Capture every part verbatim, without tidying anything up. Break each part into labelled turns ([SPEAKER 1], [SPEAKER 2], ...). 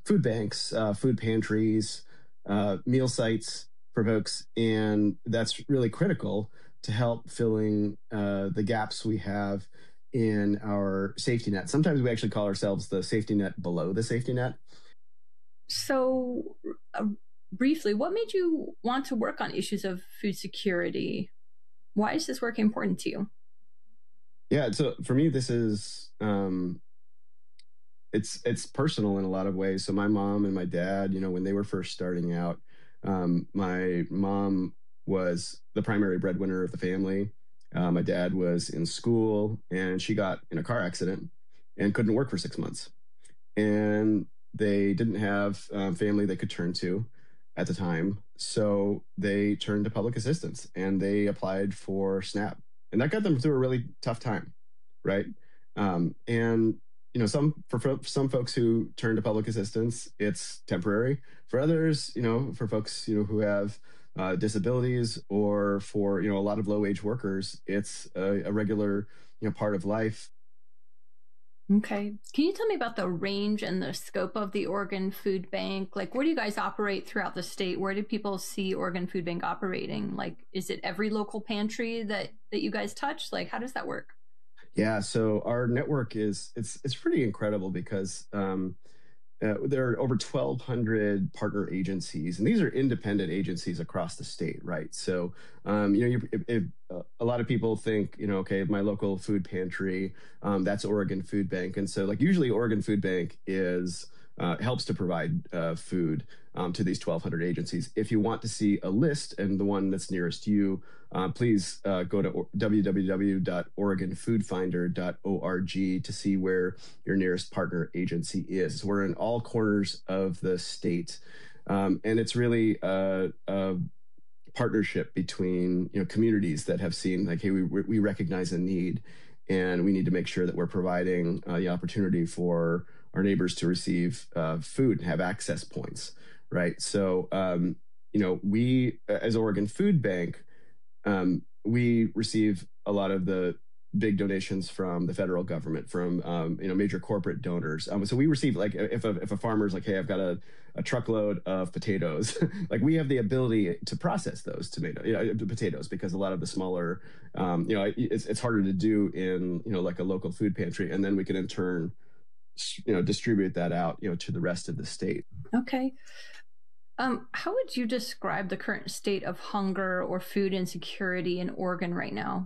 [SPEAKER 1] food banks, uh, food pantries, uh, meal sites for folks, and that's really critical to help filling uh, the gaps we have in our safety net. Sometimes we actually call ourselves the safety net below the safety net.
[SPEAKER 2] So, uh, briefly, what made you want to work on issues of food security? Why is this work important to you?
[SPEAKER 1] Yeah, so for me, this is um, it's it's personal in a lot of ways. So my mom and my dad, you know, when they were first starting out, um, my mom was the primary breadwinner of the family. Uh, my dad was in school, and she got in a car accident and couldn't work for six months. And they didn't have um, family they could turn to at the time, so they turned to public assistance and they applied for SNAP, and that got them through a really tough time, right? Um, and you know, some for, for some folks who turn to public assistance, it's temporary. For others, you know, for folks you know who have uh, disabilities, or for you know a lot of low wage workers, it's a, a regular you know part of life.
[SPEAKER 2] Okay. Can you tell me about the range and the scope of the Oregon Food Bank? Like, where do you guys operate throughout the state? Where do people see Oregon Food Bank operating? Like, is it every local pantry that that you guys touch? Like, how does that work?
[SPEAKER 1] Yeah, so our network is it's it's pretty incredible because um, uh, there are over twelve hundred partner agencies, and these are independent agencies across the state, right? So, um, you know, you, if, if, uh, a lot of people think, you know, okay, my local food pantry, um, that's Oregon Food Bank, and so like usually Oregon Food Bank is uh, helps to provide uh, food um, to these twelve hundred agencies. If you want to see a list and the one that's nearest you, uh, please uh, go to w w w dot oregon food finder dot org to see where your nearest partner agency is. We're in all corners of the state, um, and it's really a, a partnership between you know communities that have seen like, hey, we we recognize a need, and we need to make sure that we're providing uh, the opportunity for our neighbors to receive uh, food and have access points, right? So, um, you know, we as Oregon Food Bank, um, we receive a lot of the big donations from the federal government, from um, you know major corporate donors. Um, so we receive like if a if a farmer's like, hey, I've got a, a truckload of potatoes, like we have the ability to process those tomato you know, potatoes, because a lot of the smaller, um, you know, it's it's harder to do in you know like a local food pantry, and then we can in turn you know distribute that out you know to the rest of the state.
[SPEAKER 2] Okay. Um, how would you describe the current state of hunger or food insecurity in Oregon right now?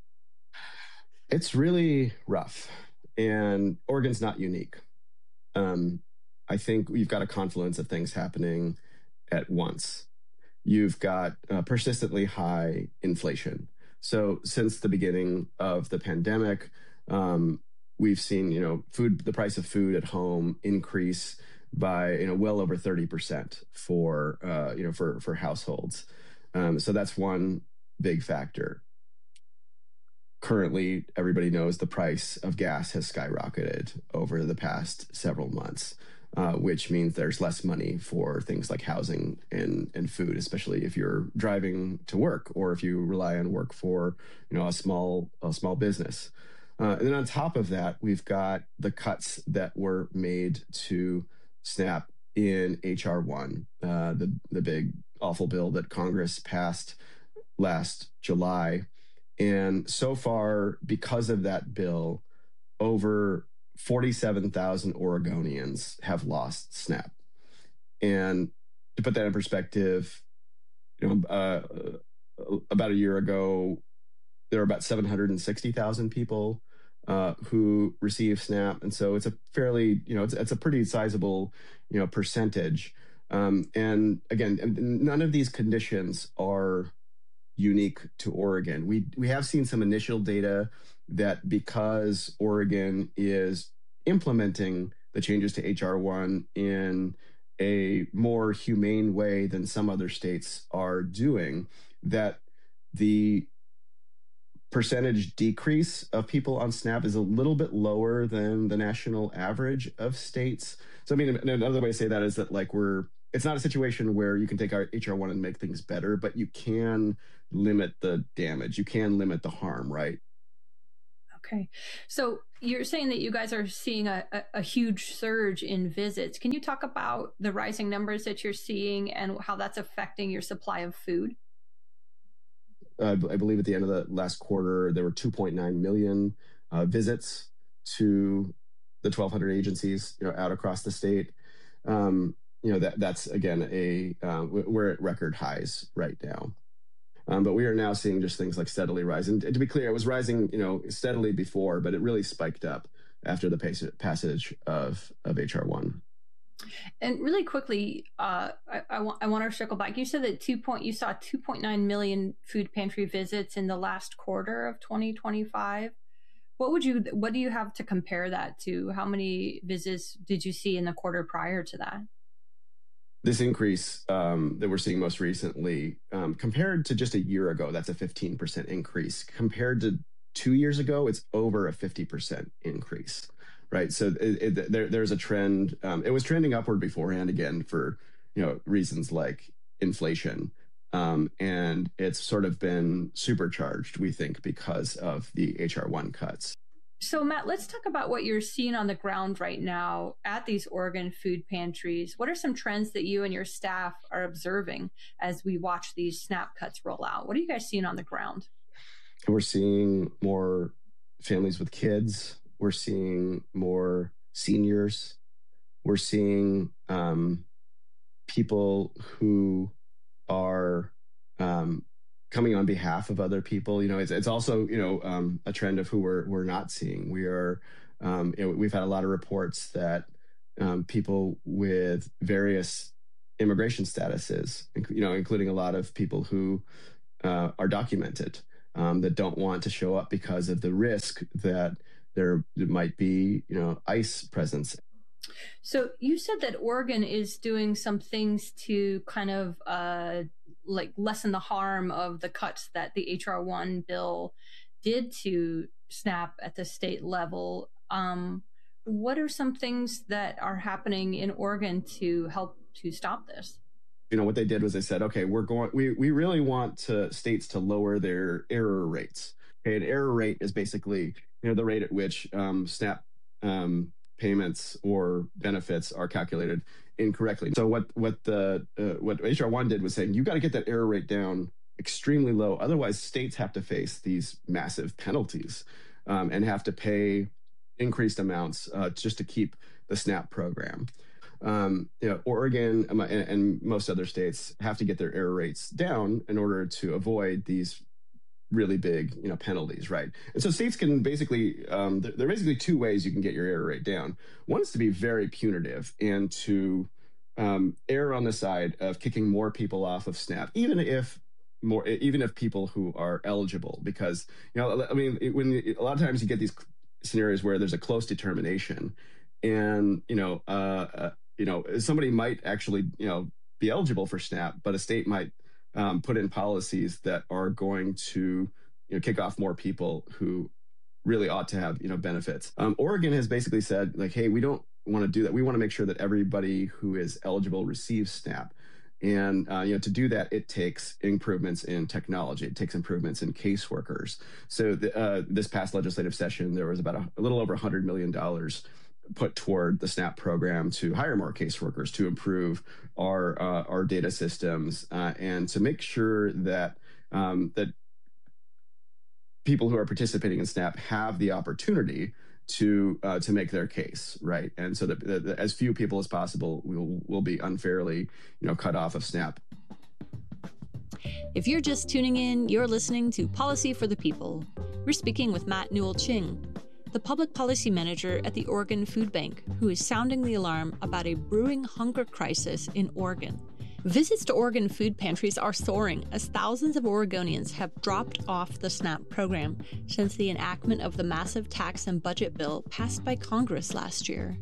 [SPEAKER 1] It's really rough, and Oregon's not unique. Um, I think you've got a confluence of things happening at once. You've got uh, persistently high inflation. So since the beginning of the pandemic, um, we've seen you know food, the price of food at home increase by you know well over thirty percent for uh, you know for for households. Um, so that's one big factor. Currently, everybody knows the price of gas has skyrocketed over the past several months, uh, which means there's less money for things like housing and, and food, especially if you're driving to work or if you rely on work for you know a small a small business. Uh, and then on top of that, we've got the cuts that were made to SNAP in H R one, uh, the the big awful bill that Congress passed last July. And so far, because of that bill, over forty-seven thousand Oregonians have lost SNAP. And to put that in perspective, you know, uh, about a year ago, there were about seven hundred sixty thousand people uh, who receive SNAP, and so it's a fairly, you know, it's, it's a pretty sizable, you know, percentage. Um, and again, none of these conditions are unique to Oregon. We we have seen some initial data that because Oregon is implementing the changes to H R one in a more humane way than some other states are doing, that the percentage decrease of people on SNAP is a little bit lower than the national average of states. So I mean, another way to say that is that like we're it's not a situation where you can take our H R one and make things better, but you can limit the damage. You can limit the harm, right?
[SPEAKER 2] Okay. So you're saying that you guys are seeing a, a, a huge surge in visits. Can you talk about the rising numbers that you're seeing and how that's affecting your supply of food?
[SPEAKER 1] Uh, I believe at the end of the last quarter, there were two point nine million uh, visits to the twelve hundred agencies, you know, out across the state. Um, you know, that that's again a uh, we're at record highs right now. Um, but we are now seeing just things like steadily rising. To be clear, it was rising, you know, steadily before, but it really spiked up after the pace, passage of of H R one.
[SPEAKER 2] And really quickly, uh, I, I, want, I want to circle back. You said that two point you saw two point nine million food pantry visits in the last quarter of twenty twenty-five. What would you what do you have to compare that to? How many visits did you see in the quarter prior to that?
[SPEAKER 1] This increase um, that we're seeing most recently, um, compared to just a year ago, that's a fifteen percent increase. Compared to two years ago, it's over a fifty percent increase, right? So it, it, there, there's a trend. Um, it was trending upward beforehand, again, for you know reasons like inflation. Um, and it's sort of been supercharged, we think, because of the H R one cuts.
[SPEAKER 2] So, Matt, let's talk about what you're seeing on the ground right now at these Oregon food pantries. What are some trends that you and your staff are observing as we watch these SNAP cuts roll out? What are you guys seeing on the ground?
[SPEAKER 1] We're seeing more families with kids. We're seeing more seniors. We're seeing um, people who are um, coming on behalf of other people. You know, it's, it's also, you know, um, a trend of who we're, we're not seeing. We are, um, you know, we've had a lot of reports that um, people with various immigration statuses, you know, including a lot of people who uh, are documented, um, that don't want to show up because of the risk that there might be, you know, ICE presence.
[SPEAKER 2] So you said that Oregon is doing some things to kind of uh, like lessen the harm of the cuts that the H R one bill did to SNAP at the state level. Um, what are some things that are happening in Oregon to help to stop this?
[SPEAKER 1] You know, what they did was they said, okay, we're going, we, we really want to states to lower their error rates. Okay, an error rate is basically, you know, the rate at which um, SNAP um, payments or benefits are calculated incorrectly. So what what the uh, what H R one did was saying, you got to get that error rate down extremely low. Otherwise, states have to face these massive penalties um, and have to pay increased amounts uh, just to keep the SNAP program. Um, you know, Oregon and, and most other states have to get their error rates down in order to avoid these really big, you know, penalties, right? And so states can basically, um, there are basically two ways you can get your error rate down. One is to be very punitive and to um, err on the side of kicking more people off of SNAP, even if more, even if people who are eligible, because, you know, I mean, it, when a lot of times you get these scenarios where there's a close determination, and you know, uh, uh, you know, somebody might actually, you know, be eligible for SNAP, but a state might Um, put in policies that are going to, you know, kick off more people who really ought to have, you know, benefits. Um, Oregon has basically said, like, hey, we don't want to do that. We want to make sure that everybody who is eligible receives SNAP. And, uh, you know, to do that, it takes improvements in technology. It takes improvements in caseworkers. So the, uh, this past legislative session, there was about a, a little over one hundred million dollars put toward the SNAP program to hire more caseworkers, to improve our uh, our data systems, uh, and to make sure that um, that people who are participating in SNAP have the opportunity to uh, to make their case, right? And so that, that, that as few people as possible will will be unfairly, you know, cut off of SNAP.
[SPEAKER 3] If you're just tuning in, you're listening to Policy for the People. We're speaking with Matt Newell-Ching, the public policy manager at the Oregon Food Bank, who is sounding the alarm about a brewing hunger crisis in Oregon. Visits to Oregon food pantries are soaring as thousands of Oregonians have dropped off the SNAP program since the enactment of the massive tax and budget bill passed by Congress last year.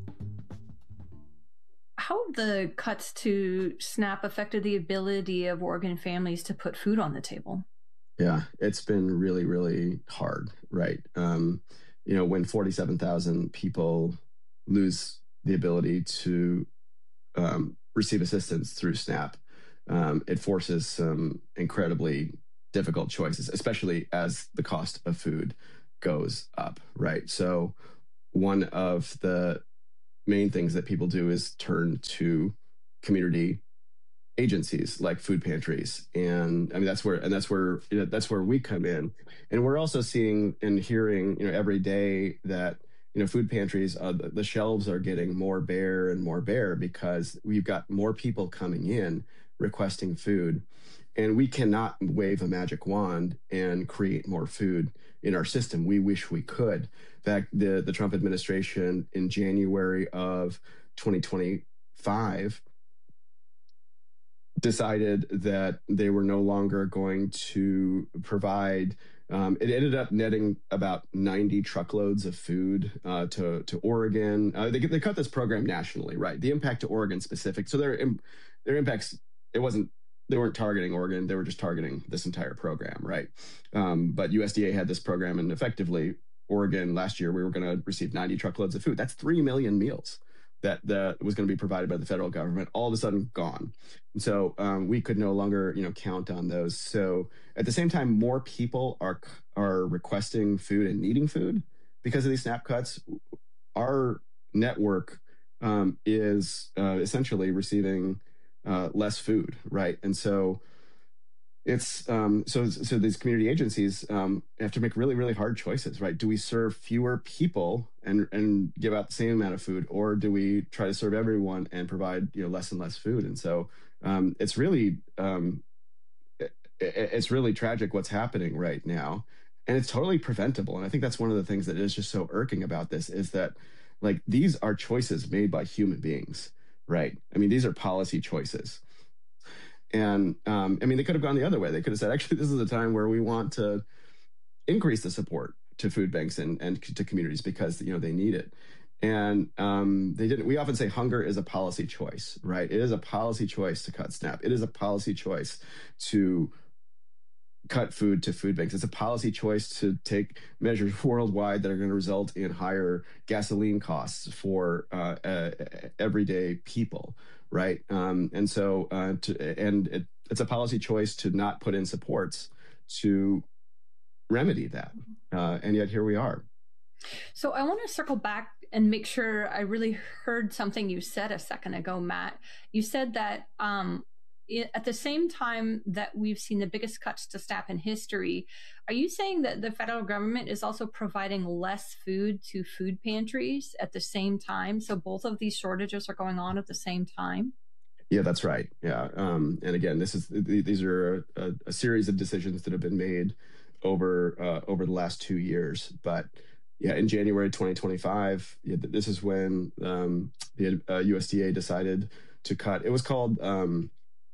[SPEAKER 2] How have the cuts to SNAP affected the ability of Oregon families to put food on the table?
[SPEAKER 1] Yeah, it's been really, really hard, right? Um, You know, when forty-seven thousand people lose the ability to um, receive assistance through SNAP, um, it forces some incredibly difficult choices, especially as the cost of food goes up, right? So one of the main things that people do is turn to community agencies like food pantries, and I mean that's where and that's where you know, that's where we come in. And we're also seeing and hearing you know every day that you know food pantries, uh, the, the shelves are getting more bare and more bare because we've got more people coming in requesting food, and we cannot wave a magic wand and create more food in our system. We wish we could. In fact, the the Trump administration in January of twenty twenty-five decided that they were no longer going to provide. Um, it ended up netting about ninety truckloads of food uh, to to Oregon. Uh, they they cut this program nationally, right? The impact to Oregon specific. So their their impacts. It wasn't. They weren't targeting Oregon. They were just targeting this entire program, right? Um, but U S D A had this program, and effectively, Oregon last year we were going to receive ninety truckloads of food. That's three million meals that that was going to be provided by the federal government, all of a sudden gone. And so um, we could no longer, you know, count on those. So at the same time, more people are are requesting food and needing food because of these SNAP cuts. Our network um, is uh, essentially receiving uh, less food, right? And so it's um, so so these community agencies um, have to make really really hard choices, right? Do we serve fewer people and and give out the same amount of food, or do we try to serve everyone and provide you know less and less food? And so um, it's really um, it, it's really tragic what's happening right now, and it's totally preventable. And I think that's one of the things that is just so irking about this is that like these are choices made by human beings, right? I mean, these are policy choices. And um, I mean, they could have gone the other way. They could have said, actually, this is a time where we want to increase the support to food banks and, and to communities because, you know, they need it. And um, they didn't. We often say hunger is a policy choice, right? It is a policy choice to cut SNAP. It is a policy choice to cut food to food banks. It's a policy choice to take measures worldwide that are going to result in higher gasoline costs for uh, uh, everyday people. Right. Um, and so uh, to, and it, it's a policy choice to not put in supports to remedy that. Uh, and yet here we are.
[SPEAKER 2] So I want to circle back and make sure I really heard something you said a second ago, Matt. You said that um, it, at the same time that we've seen the biggest cuts to SNAP in history, are you saying that the federal government is also providing less food to food pantries at the same time? So both of these shortages are going on at the same time?
[SPEAKER 1] Yeah, that's right. Yeah. Um, and again, this is these are a, a series of decisions that have been made over uh, over the last two years. But yeah, in January twenty twenty-five, yeah, this is when um, the uh, U S D A decided to cut. It was called um,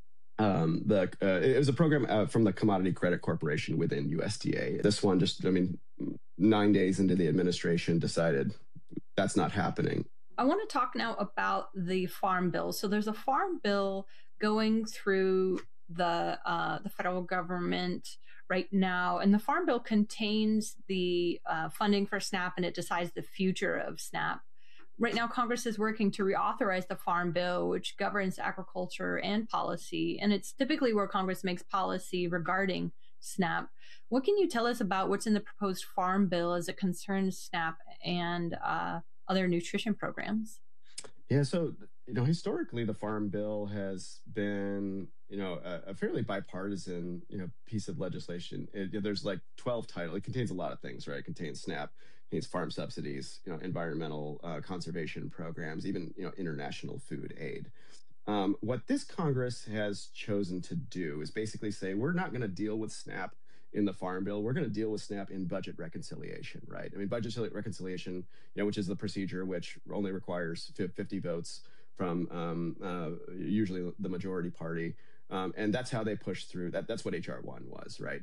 [SPEAKER 1] um, the uh, it was a program uh, from the Commodity Credit Corporation within U S D A. This one just, I mean, nine days into the administration decided that's not happening.
[SPEAKER 2] I want to talk now about the farm bill. So there's a farm bill going through the uh, the federal government right now, and the farm bill contains the uh, funding for SNAP, and it decides the future of SNAP. Right now, Congress is working to reauthorize the farm bill, which governs agriculture and policy, and it's typically where Congress makes policy regarding SNAP. What can you tell us about what's in the proposed farm bill as it concerns SNAP and uh, other nutrition programs?
[SPEAKER 1] Yeah, so you know, historically, the Farm Bill has been, you know, a, a fairly bipartisan, you know, piece of legislation. It, there's like twelve titles. It contains a lot of things, right? It contains SNAP, it contains farm subsidies, you know, environmental uh, conservation programs, even you know, international food aid. Um, what this Congress has chosen to do is basically say we're not going to deal with SNAP in the Farm Bill. We're going to deal with SNAP in budget reconciliation, right? I mean, budget reconciliation, you know, which is the procedure which only requires fifty votes from um, uh, usually the majority party, um, and that's how they push through. That that's what H R one was, right?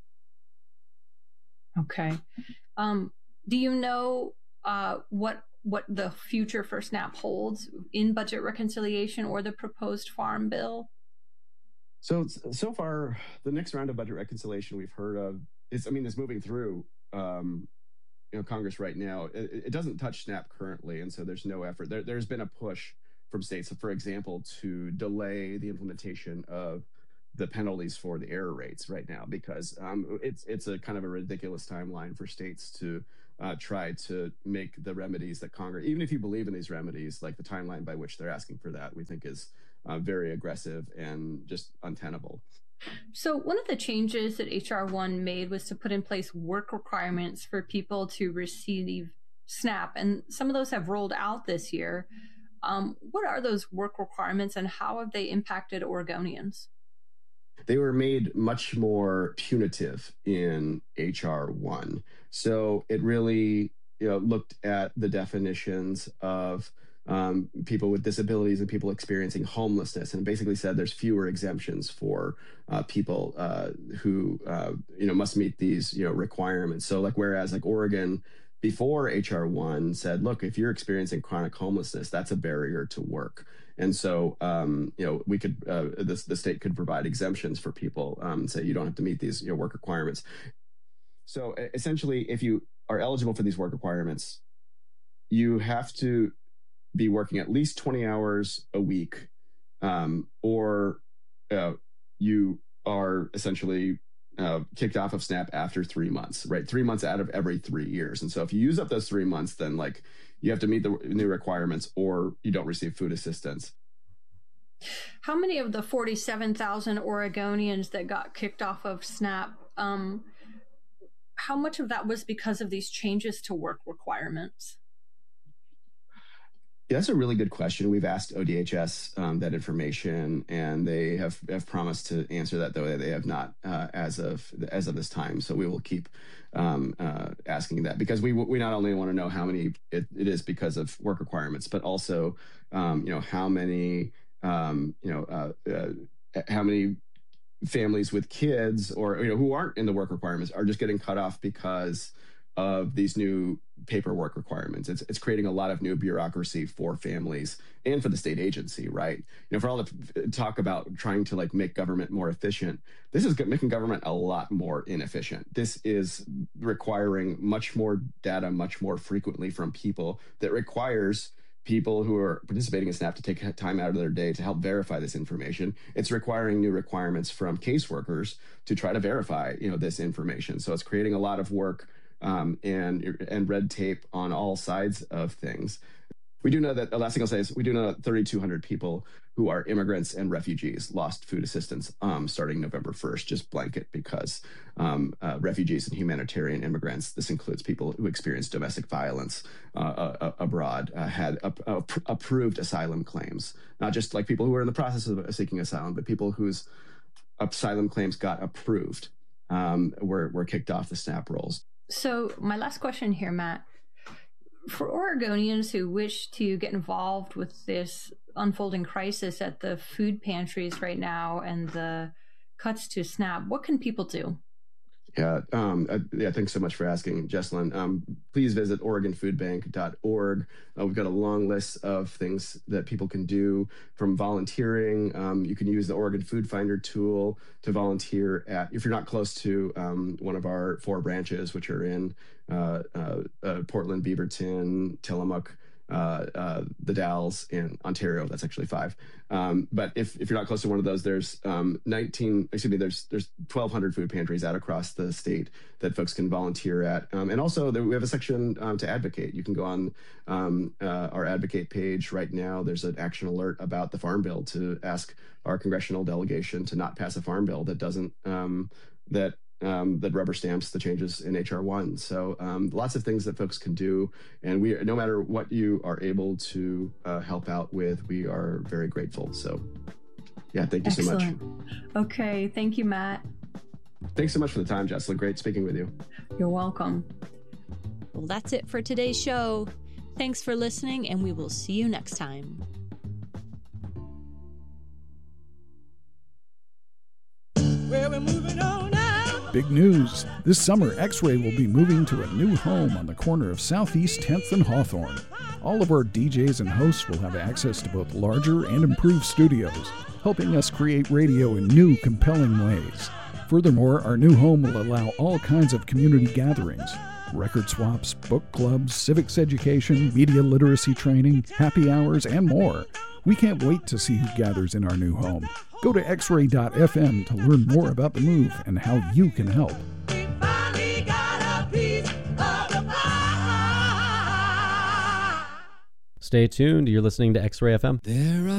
[SPEAKER 2] Okay. Um, do you know uh, what what the future for SNAP holds in budget reconciliation or the proposed Farm Bill?
[SPEAKER 1] So so far, the next round of budget reconciliation we've heard of is, I mean, is moving through, um, you know, Congress right now. It, it doesn't touch SNAP currently, and so there's no effort. There, there's been a push from states, for example, to delay the implementation of the penalties for the error rates right now, because um, it's it's a kind of a ridiculous timeline for states to uh, try to make the remedies that Congress, even if you believe in these remedies, like the timeline by which they're asking for that, we think is uh, very aggressive and just untenable.
[SPEAKER 2] So one of the changes that H R one made was to put in place work requirements for people to receive SNAP, and some of those have rolled out this year. Um, what are those work requirements, and how have they impacted Oregonians?
[SPEAKER 1] They were made much more punitive in H R one. So it really, you know, looked at the definitions of um, people with disabilities and people experiencing homelessness, and basically said there's fewer exemptions for uh, people uh, who, uh, you know, must meet these, you know, requirements. So like, whereas like Oregon before H R one said, look, if you're experiencing chronic homelessness, that's a barrier to work. And so, um, you know, we could, uh, this, the state could provide exemptions for people, um, say you don't have to meet these, you know, work requirements. So essentially, if you are eligible for these work requirements, you have to be working at least twenty hours a week, um, or uh, you are essentially uh, kicked off of SNAP after three months, right? Three months out of every three years. And so if you use up those three months, then like you have to meet the new requirements or you don't receive food assistance.
[SPEAKER 2] How many of the forty-seven thousand Oregonians that got kicked off of SNAP, um, how much of that was because of these changes to work requirements?
[SPEAKER 1] Yeah, that's a really good question. We've asked O D H S um, that information, and they have, have promised to answer that, though they have not uh, as of as of this time. So we will keep um, uh, asking that, because we we not only want to know how many it, it is because of work requirements, but also um, you know how many um, you know uh, uh, how many families with kids or you know who aren't in the work requirements are just getting cut off because of these new paperwork requirements. It's it's creating a lot of new bureaucracy for families and for the state agency, right? You know, for all the talk about trying to like make government more efficient, this is making government a lot more inefficient. This is requiring much more data, much more frequently from people, that requires people who are participating in SNAP to take time out of their day to help verify this information. It's requiring new requirements from caseworkers to try to verify, you know, this information. So it's creating a lot of work Um, and and red tape on all sides of things. We do know that, the last thing I'll say is, we do know that thirty-two hundred people who are immigrants and refugees lost food assistance um, starting November first, just blanket, because um, uh, refugees and humanitarian immigrants, this includes people who experienced domestic violence uh, uh, abroad, uh, had uh, uh, approved asylum claims, not just like people who are in the process of seeking asylum, but people whose asylum claims got approved um, were, were kicked off the SNAP rolls.
[SPEAKER 2] So my last question here, Matt, for Oregonians who wish to get involved with this unfolding crisis at the food pantries right now and the cuts to SNAP, what can people do?
[SPEAKER 1] Yeah, um, uh, yeah. Thanks so much for asking, Jessalyn. Um, please visit Oregon Food Bank dot org. Uh, we've got a long list of things that people can do, from volunteering. Um, you can use the Oregon Food Finder tool to volunteer at, if you're not close to um, one of our four branches, which are in uh, uh, uh, Portland, Beaverton, Tillamook, uh, uh, the Dalles, in Ontario. That's actually five. Um, but if, if you're not close to one of those, there's um, nineteen, excuse me, there's there's twelve hundred food pantries out across the state that folks can volunteer at. Um, and also there, we have a section um, to advocate. You can go on um, uh, our advocate page right now. There's an action alert about the Farm Bill to ask our congressional delegation to not pass a farm bill that doesn't, um, that Um, that rubber stamps the changes in H R one. So um, lots of things that folks can do. And we, no matter what you are able to uh, help out with, we are very grateful. So yeah, thank you
[SPEAKER 2] Excellent.
[SPEAKER 1] so much.
[SPEAKER 2] Okay. Thank you, Matt.
[SPEAKER 1] Thanks so much for the time, Jessalyn. Great speaking with you.
[SPEAKER 2] You're welcome.
[SPEAKER 3] Well, that's it for today's show. Thanks for listening, and we will see you next time.
[SPEAKER 4] Well, we're moving on now.
[SPEAKER 5] Big news! This summer, X-Ray will be moving to a new home on the corner of Southeast tenth and Hawthorne. All of our D Js and hosts will have access to both larger and improved studios, helping us create radio in new, compelling ways. Furthermore, our new home will allow all kinds of community gatherings. record swaps, book clubs, civics education, media literacy training, happy hours, and more. We can't wait to see who gathers in our new home. Go to x ray dot f m to learn more about the move and how you can help.
[SPEAKER 6] Stay tuned. You're listening to X-Ray F M.
[SPEAKER 4] There are